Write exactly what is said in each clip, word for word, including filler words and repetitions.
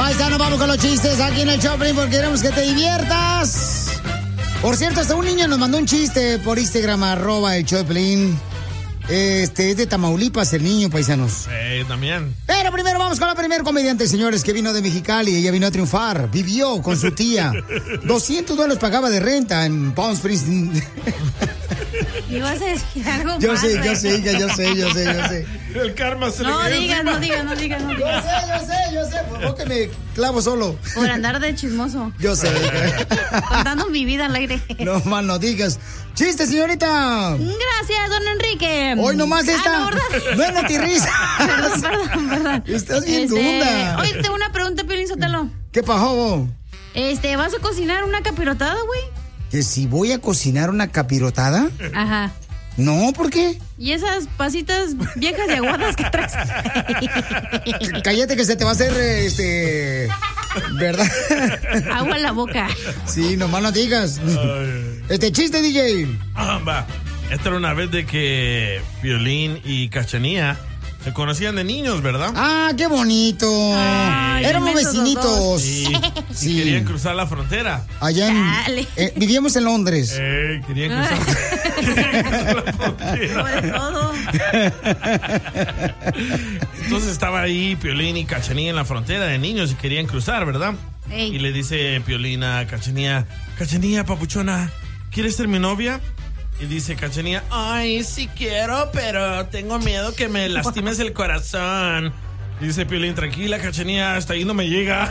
Paisano, vamos con los chistes aquí en el Choplin porque queremos que te diviertas. Por cierto, hasta un niño nos mandó un chiste por Instagram, arroba el Choplin. Este, es de Tamaulipas el niño, paisanos. Eh, también. Pero primero vamos con la primer comediante, señores, que vino de Mexicali. Ella vino a triunfar. Vivió con su tía. doscientos dólares pagaba de renta en Palm Springs. Ibas a decir algo Yo más, sé, güey. yo sé, hija, yo sé, yo sé, yo sé. El karma se No le cayó digas, encima. no digas, no digas, no Yo digas. sé, yo sé, yo sé. Por favor que me clavo solo. Por andar de chismoso. Yo sé, hija. Contando mi vida al aire. No más no digas. ¡Chiste, señorita! Gracias, don Enrique. Hoy nomás esta. Ah, no, ¿verdad? No es notirrisa. Perdón, perdón, perdón. Estás bien Este, dunda. Oye, tengo una pregunta, Piolín Sotelo. ¿Qué pasó? Este, ¿vas a cocinar una capirotada, güey? ¿Que si voy a cocinar una capirotada? Ajá. No, ¿por qué? ¿Y esas pasitas viejas y aguadas que traes? Cállate que se te va a hacer, este... ¿Verdad? Agua en la boca. Sí, nomás no digas. Este chiste, D J. Ah, va. Esta era una vez de que Piolín y Cachanía se conocían de niños, ¿verdad? Ah, qué bonito. Ay, Éramos inmensos los vecinitos. dos. Sí. Sí. Y querían cruzar la frontera. Allá en... Dale. eh, vivíamos en Londres. Eh, querían cruzar, querían cruzar la frontera. Sobre todo. Entonces estaba ahí Piolín y Cachanía en la frontera de niños y querían cruzar, ¿verdad? Ey. Y le dice Piolín a Cachanía, Cachanía, papuchona, ¿quieres ser mi novia? Y dice Cachanía, ay, sí quiero, pero tengo miedo que me lastimes el corazón. Y dice Piolín, tranquila, Cachanía, hasta ahí no me llega.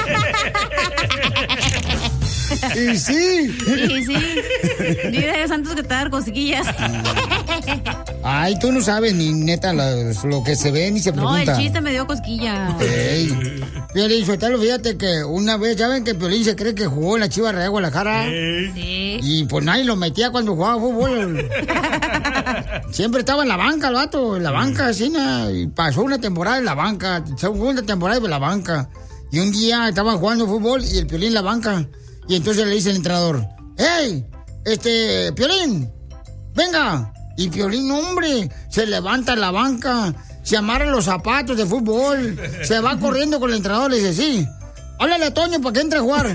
Y sí. Sí, sí. Dile a Santos que te va a dar cosquillas. Ay, tú no sabes ni neta la- lo que se ve ni se No, el pregunta. chiste me dio cosquillas. Ey. Piolín, Sotelo, fíjate que una vez, ¿ya ven que Piolín se cree que jugó en la Chivas Real Guadalajara? Ey. Sí. Y pues nadie lo metía cuando jugaba fútbol. Siempre estaba en la banca el vato, en la banca, así, ¿no? Y pasó una temporada en la banca, segunda temporada en la banca. Y un día estaban jugando fútbol y el Piolín en la banca. Y entonces le dice el entrenador, ¡hey! Este, Piolín, venga. Y Piolín, hombre, se levanta en la banca, se amarra los zapatos de fútbol, se va corriendo con el entrenador y le dice, sí, háblale a Toño para que entre a jugar.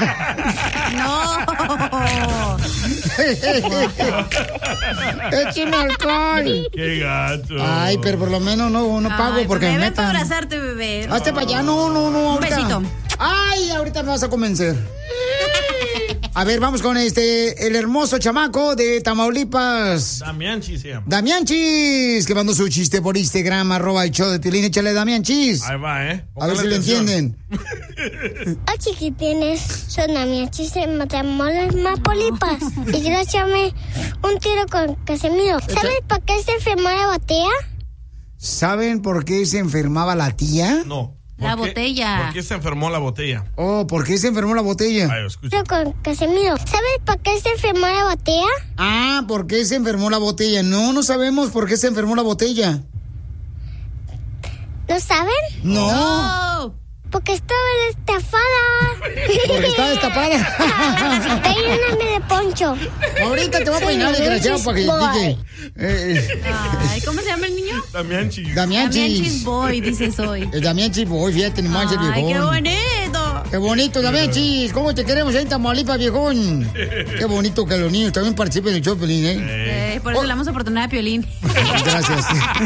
No. ¡Écheme alcohol! ¡Qué gato! Ay, pero por lo menos no, no pago Ay, porque bebé, me ven para metan. abrazarte, bebé. Hazte para allá, no, no, no. Un ahorita. besito. Ay, ahorita me vas a convencer. A ver, vamos con este, el hermoso chamaco de Tamaulipas. Damián Chis se llama. Damián Chis, que mandó su chiste por Instagram, arroba el show de Piolín. Échale, Damián Chis. Ahí va, ¿eh? A ver Póngale si lo atención. entienden. Hola chiquitines, soy Damián Chis de Matamoros, Mapolipas. Y quiero echarme un tiro con Casimiro. ¿Sabes por qué se enfermó la botella? ¿Saben por qué se enfermaba la tía? No. La ¿Por qué- botella. ¿Por qué se enfermó la botella? Oh, ¿por qué se enfermó la botella? Ay, escucha. Tiro con Casimiro. ¿Sabes por qué se enfermó la botella? Ah, ¿por qué se enfermó la botella? No, no sabemos por qué se enfermó la botella. ¿No saben? No, No. Porque estaba estafada. porque está destapada. Peíname de poncho. Ahorita te voy a peinar, Sí, desgraciado, para que boy. indique. Eh, Ay, ¿cómo se llama el niño? Damián Chis. Damián Damián Chis. Chis Boy, dice soy. El Damián Chis, voy, fíjate, ni manches, Ay, viejón. qué bonito. Qué bonito, Damián Chis. ¿Cómo te queremos ahí en Tamaulipas, viejón? Qué bonito que los niños también participen en el show, Piolín, ¿eh? Eh, por eso le damos oportunidad a Piolín. Gracias.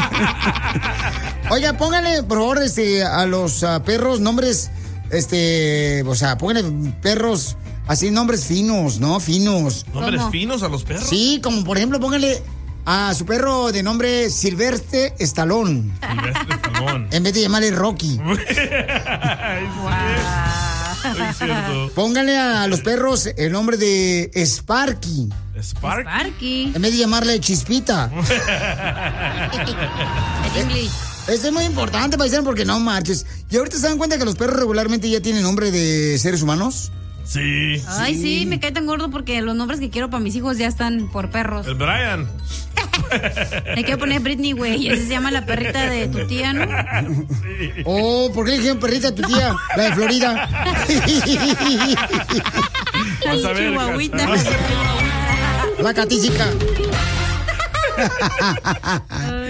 Oiga, póngale, por favor, este, a los ah, perros nombres, este, o sea, póngale perros, así nombres finos, ¿no? Finos. ¿Nombres ¿Cómo? finos a los perros? Sí, como por ejemplo, póngale a su perro de nombre Silvestre Stallone, Silvestre Stallone. en vez de llamarle Rocky. Ay, sí, es cierto. Póngale a los perros el nombre de Sparky, Spark. Sparky. en vez de llamarle Chispita. El English. Esto es muy importante, paisano, porque no marches. ¿Y ahorita se dan cuenta que los perros regularmente ya tienen nombre de seres humanos? Sí. Ay, sí, me cae tan gordo porque los nombres que quiero para mis hijos ya están por perros. El Brian. Le quiero poner Britney, güey, y así se llama la perrita de tu tía, ¿no? Oh, ¿por qué le dijeron perrita a tu tía? La de Florida. Vas a Ay, ver, chihuahuita. Cacha. La catísica.